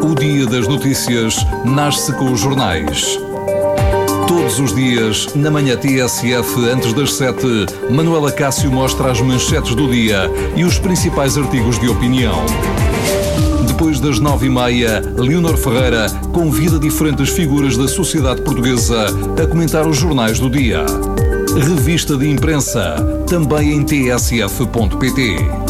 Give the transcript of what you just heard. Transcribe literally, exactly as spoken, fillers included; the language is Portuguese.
O Dia das Notícias nasce com os jornais. Todos os dias, na manhã T S F, antes das sete, Manuela Cássio mostra as manchetes do dia e os principais artigos de opinião. Depois das nove e meia, Leonor Ferreira convida diferentes figuras da sociedade portuguesa a comentar os jornais do dia. Revista de imprensa, também em t s f ponto p t.